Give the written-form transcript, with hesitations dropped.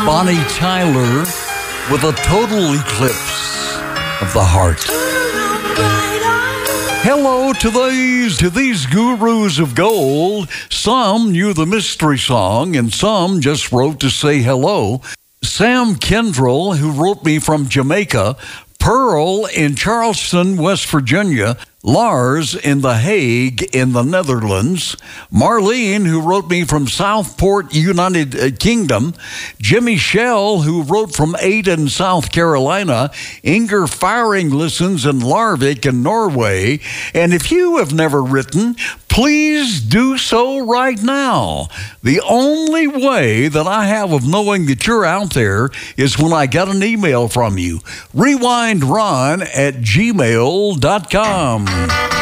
Bonnie Tyler with a total eclipse of the heart. Hello to these gurus of gold. Some knew the mystery song and some just wrote to say hello. Sam Kendrell, who wrote me from Jamaica, Pearl in Charleston, West Virginia, Lars in The Hague in the Netherlands, Marlene, who wrote me from Southport, United Kingdom, Jimmy Shell, who wrote from Aden, South Carolina, Inger Firing listens in Larvik in Norway, and if you have never written, please do so right now. The only way that I have of knowing that you're out there is when I get an email from you. RewindRon@gmail.com.